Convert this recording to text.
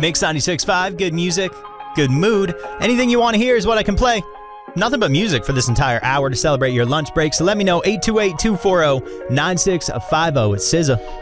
Mix 96.5, good music, good mood. Anything you want to hear is what I can play. Nothing but music for this entire hour to celebrate your lunch break, so let me know, 828-240-9650. It's SZA.